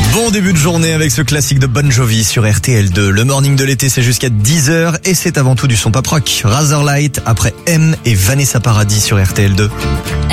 Bon début de journée avec ce classique de Bon Jovi sur RTL2. Le morning de l'été, c'est jusqu'à 10h et c'est avant tout du son pop rock. Razorlight après M et Vanessa Paradis sur RTL2.